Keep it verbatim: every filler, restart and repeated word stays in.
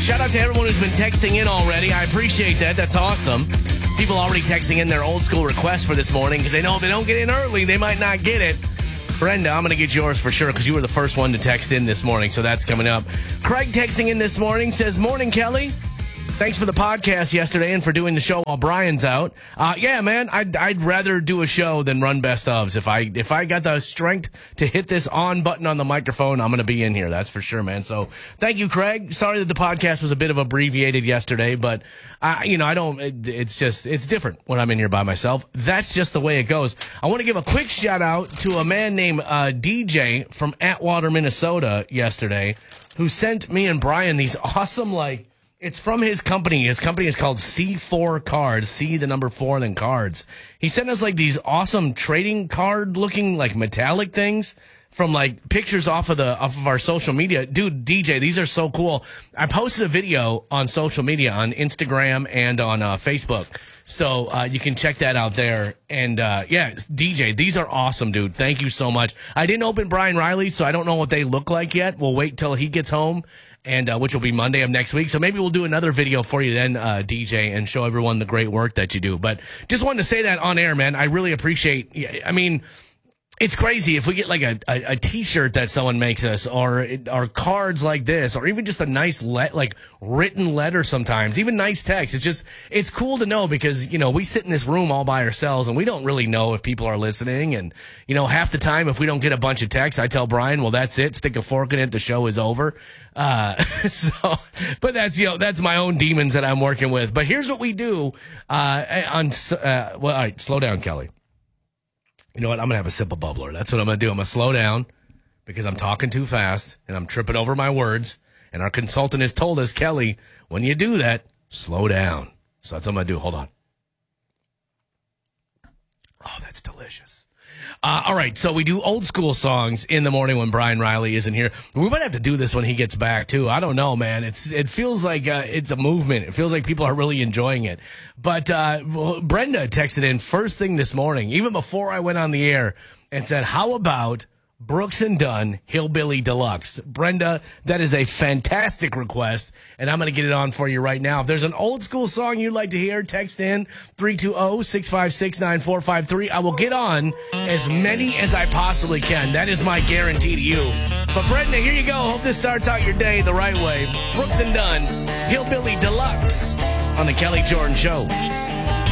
Shout out to everyone who's been texting in already. I appreciate that. That's awesome. People already texting in their old school requests for this morning because they know if they don't get in early, they might not get it. Brenda, I'm going to get yours for sure because you were the first one to text in this morning, so that's coming up. Craig texting in this morning says, "Morning, Kelly. Thanks for the podcast yesterday and for doing the show while Brian's out. Uh, yeah, man, I'd, I'd rather do a show than run best ofs. If I if I got the strength to hit this on button on the microphone, I'm going to be in here. That's for sure, man. So thank you, Craig. Sorry that the podcast was a bit of abbreviated yesterday, but I, you know, I don't. It, it's just it's different when I'm in here by myself. That's just the way it goes. I want to give a quick shout out to a man named uh, D J from Atwater, Minnesota, yesterday, who sent me and Brian these awesome like. It's from his company. His company is called C four Cards. C, the number four, and then cards. He sent us like these awesome trading card looking like metallic things from like pictures off of the off of our social media. Dude, D J, these are so cool. I posted a video on social media on Instagram and on uh, Facebook. So uh, you can check that out there. And uh, yeah, D J, these are awesome, dude. Thank you so much. I didn't open Brian Riley, so I don't know what they look like yet. We'll wait till he gets home. And uh, which will be Monday of next week. So maybe we'll do another video for you then, uh, D J, and show everyone the great work that you do. But just wanted to say that on air, man. I really appreciate, I mean, it's crazy if we get like a, a, a T-shirt that someone makes us or or cards like this or even just a nice le- like written letter sometimes, even nice text. It's just it's cool to know because, you know, we sit in this room all by ourselves and we don't really know if people are listening. And, you know, half the time if we don't get a bunch of texts, I tell Brian, well, that's it. Stick a fork in it. The show is over. Uh, so, but that's, you know, that's my own demons that I'm working with. But here's what we do uh, on, uh, well, all right, slow down, Kelly. You know what? I'm going to have a sip of bubbler. That's what I'm going to do. I'm going to slow down because I'm talking too fast and I'm tripping over my words. And our consultant has told us, Kelly, when you do that, slow down. So that's what I'm going to do. Hold on. Oh, that's delicious. Uh, all right, so we do old school songs in the morning when Brian Riley isn't here. We might have to do this when he gets back, too. I don't know, man. It's It feels like uh, it's a movement. It feels like people are really enjoying it. But uh, well, Brenda texted in first thing this morning, even before I went on the air, and said, how about Brooks and Dunn, Hillbilly Deluxe? Brenda, that is a fantastic request, and I'm going to get it on for you right now. If there's an old school song you'd like to hear, text in three two zero, six five six, nine four five three. I will get on as many as I possibly can. That is my guarantee to you. But Brenda, here you go. Hope this starts out your day the right way. Brooks and Dunn, Hillbilly Deluxe on the Kelly Jordan Show.